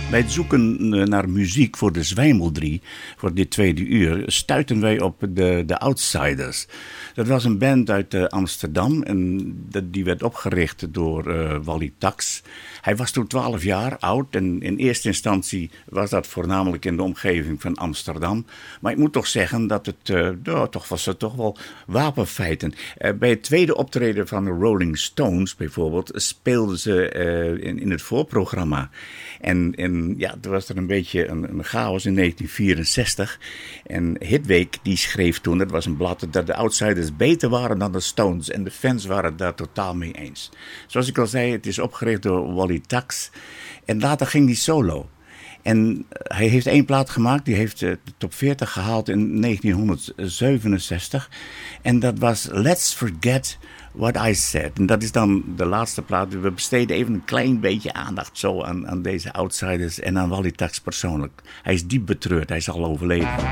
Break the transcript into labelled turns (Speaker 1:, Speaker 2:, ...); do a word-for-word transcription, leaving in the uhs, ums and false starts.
Speaker 1: Bij het zoeken naar muziek voor de Zwijmeldrie, voor dit tweede uur, stuiten wij op de, de Outsiders. Dat was een band uit uh, Amsterdam en die werd opgericht door uh, Wally Tax. Hij was toen twaalf jaar oud en in eerste instantie was dat voornamelijk in de omgeving van Amsterdam. Maar ik moet toch zeggen dat het, uh, nou, toch was het toch wel wapenfeiten. Uh, bij het tweede optreden van de Rolling Stones bijvoorbeeld speelden ze uh, in, in het voorprogramma. En, en ja, er was er een beetje een, een chaos in negentien vierenzestig. En Hitweek die schreef toen, dat was een blad, dat de Outsiders beter waren dan de Stones. En de fans waren het daar totaal mee eens. Zoals ik al zei, het is opgericht door Wally Tax. En later ging hij solo. En hij heeft één plaat gemaakt, die heeft de top veertig gehaald in negentienhonderdzevenenzestig. En dat was Let's Forget What I Said. En dat is dan de laatste plaat. We besteden even een klein beetje aandacht zo aan, aan deze Outsiders en aan Wally Tax persoonlijk. Hij is diep betreurd, hij is al overleden.